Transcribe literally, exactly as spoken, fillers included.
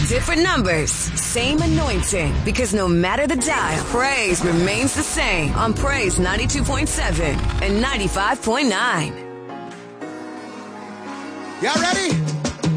Different numbers, same anointing. Because no matter the dial, praise remains the same on Praise ninety-two point seven and ninety-five point nine. Y'all ready?